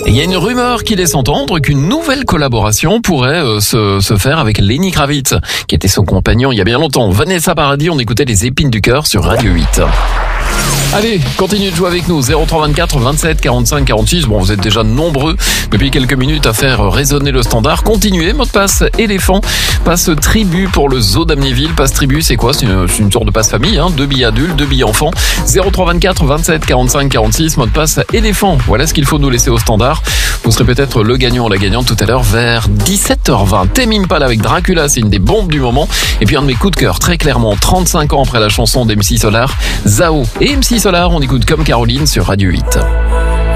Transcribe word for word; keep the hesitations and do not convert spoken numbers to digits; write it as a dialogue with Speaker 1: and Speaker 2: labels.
Speaker 1: Et il y a une rumeur qui laisse entendre qu'une nouvelle collaboration pourrait euh, se, se faire avec Lenny Kravitz, qui était son compagnon il y a bien longtemps. Vanessa Paradis, on écoutait les épines du cœur sur Radio huit. Allez, continuez de jouer avec nous, zéro trois vingt-quatre vingt-sept quarante-cinq quarante-six. Bon, vous êtes déjà nombreux depuis quelques minutes à faire résonner le standard. Continuez, mot de passe éléphant, passe tribu pour le zoo d'Amnéville. Passe tribu, c'est quoi? C'est une, c'est une sorte de passe famille, hein. Deux billets adultes, deux billets enfants. zéro trois vingt-quatre vingt-sept quarante-cinq quarante-six, mot de passe éléphant. Voilà ce qu'il faut nous laisser au standard. Vous serez peut-être le gagnant ou la gagnante tout à l'heure vers dix-sept heures vingt. Tame Impala avec Dracula, c'est une des bombes du moment. Et puis un de mes coups de cœur, très clairement, trente-cinq ans après la chanson d'M C Solar, Zao et M C Solar, on écoute Comme Caroline sur Radio huit.